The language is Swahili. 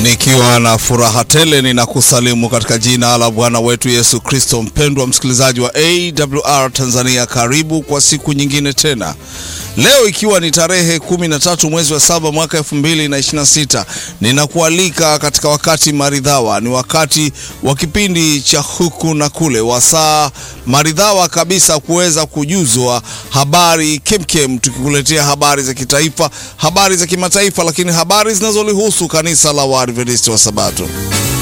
Nikiwa na furaha tele ninakusalimu katika jina la Bwana wetu Yesu Kristo. Mpendwa msikilizaji wa AWR Tanzania, karibu kwa siku nyingine tena. Leo ikiwa ni tarehe 13 mwezi wa 7 mwaka 2026, ninakualika katika wakati maridhawa. Ni wakati wa kipindi cha huku na kule, wasaa maridhawa kabisa kuweza kujuzwa habari kemkem, tukikuletea habari za kitaifa, habari za kimataifa, lakini habari zinazolihusu kanisa la Waadventista wa Sabato.